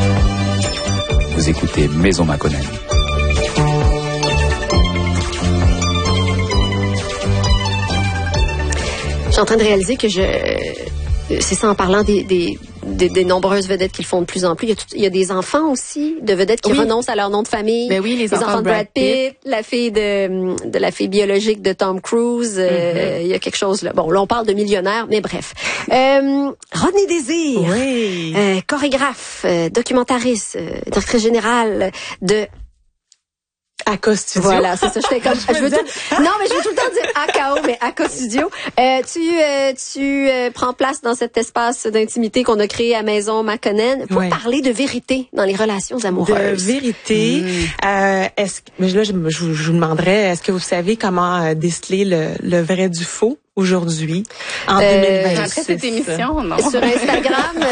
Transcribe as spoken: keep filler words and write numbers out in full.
Vous écoutez Maison Makonnen. Je suis en train de réaliser que je... C'est ça, en parlant des, des, des, des nombreuses vedettes qui le font de plus en plus. Il y a, tout, il y a des enfants aussi de vedettes qui oui. renoncent à leur nom de famille. Ben oui, les, les enfants, enfants de Brad Pitt, Pitt, la fille de, de la fille biologique de Tom Cruise. Mm-hmm. Euh, il y a quelque chose là. Bon, là on parle de millionnaires, mais bref. Euh, Rodney Désir, oui. euh, chorégraphe, euh, documentariste, euh, directrice générale de A K O Studio. Voilà, c'est ça. Je fais comme. je veux tout, non, mais je veux tout le temps dire A K O, mais A K O Studio. Euh, tu euh, tu euh, prends place dans cet espace d'intimité qu'on a créé à Maison Makonnen pour ouais. parler de vérité dans les relations amoureuses. De vérité. Mmh. Euh, est-ce mais là, je, je, je vous demanderais, est-ce que vous savez comment déceler le, le vrai du faux aujourd'hui en euh, deux mille vingt-six? Après cette émission, non. Sur Instagram.